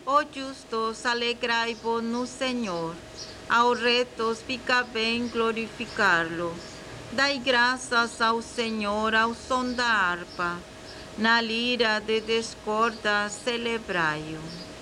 Ó justos, alegrai-vos no Senhor. Ao retos fica bem glorificá-lo. Dai graças ao Senhor ao som da harpa. Na lira de discorda celebrai-o.